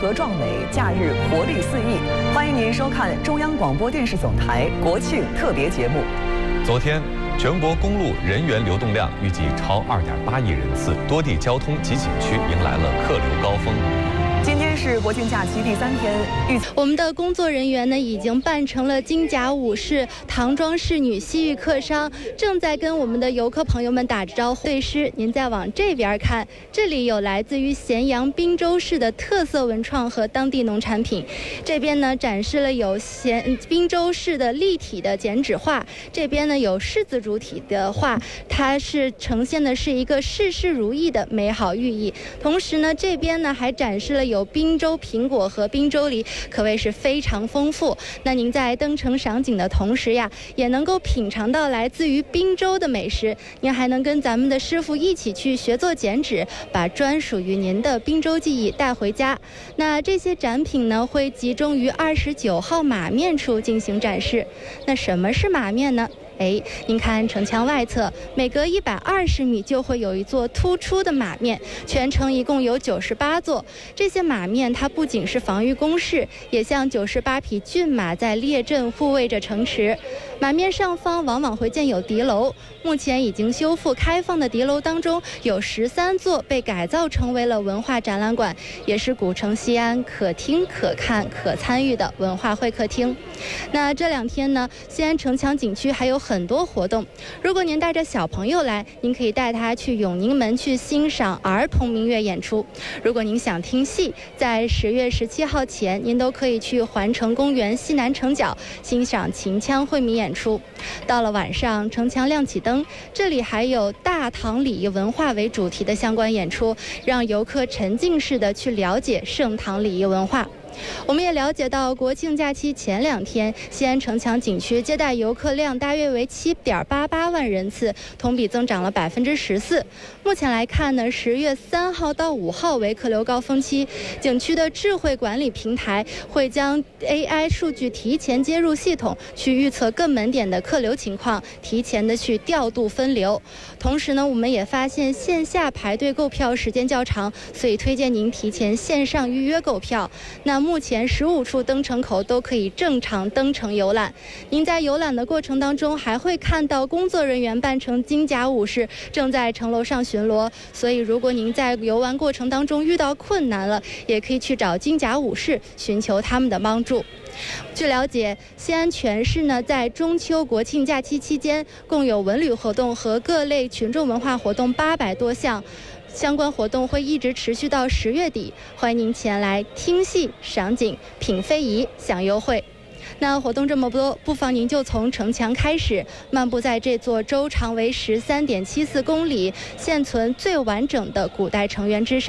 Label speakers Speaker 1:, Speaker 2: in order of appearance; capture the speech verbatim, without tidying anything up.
Speaker 1: 和壮美，假日活力四溢。欢迎您收看中央广播电视总台国庆特别节目。
Speaker 2: 昨天，全国公路人员流动量预计超二点八亿人次，多地交通及景区迎来了客流高峰。
Speaker 1: 今天是国庆假期第三天，预
Speaker 3: 我们的工作人员呢已经扮成了金甲武士、唐装仕女、西域客商，正在跟我们的游客朋友们打着招呼。对师，您再往这边看，这里有来自于咸阳滨州市的特色文创和当地农产品。这边呢展示了有咸滨州市的立体的剪纸画，这边呢有柿子主体的画，它是呈现的是一个事事如意的美好寓意。同时呢，这边呢还展示了有有滨州苹果和滨州梨，可谓是非常丰富。那您在登城赏景的同时呀，也能够品尝到来自于滨州的美食。您还能跟咱们的师傅一起去学做剪纸，把专属于您的滨州记忆带回家。那这些展品呢，会集中于二十九号马面处进行展示。那什么是马面呢？哎，您看城墙外侧，每隔一百二十米就会有一座突出的马面，全程一共有九十八座。这些马面它不仅是防御工事，也像九十八匹骏马在列阵护卫着城池。马面上方往往会建有敌楼，目前已经修复开放的敌楼当中，有十三座被改造成为了文化展览馆，也是古城西安可听可看可参与的文化会客厅。那这两天呢，西安城墙景区还有很多活动。如果您带着小朋友来，您可以带他去永宁门去欣赏儿童民乐演出。如果您想听戏，在十月十七号前，您都可以去环城公园西南城角欣赏秦腔会迷演出。到了晚上，城墙亮起灯，这里还有大唐礼仪文化为主题的相关演出，让游客沉浸式的去了解盛唐礼仪文化。我们也了解到，国庆假期前两天，西安城墙景区接待游客量大约为七点八八万人次，同比增长了百分之十四。目前来看呢，十月三号到五号为客流高峰期，景区的智慧管理平台会将 A I 数据提前接入系统，去预测各门点的客流情况，提前的去调度分流。同时呢，我们也发现线下排队购票时间较长，所以推荐您提前线上预约购票。那目前十五处登城口都可以正常登城游览。您在游览的过程当中，还会看到工作人员扮成金甲武士，正在城楼上巡逻。所以如果您在游玩过程当中遇到困难了，也可以去找金甲武士寻求他们的帮助。据了解，西安全市呢在中秋国庆假期期间，共有文旅活动和各类群众文化活动八百多项。相关活动会一直持续到十月底，欢迎您前来听戏、赏景、品非遗、享优惠。那活动这么多，不妨您就从城墙开始，漫步在这座周长为十三点七四公里、现存最完整的古代城垣之上。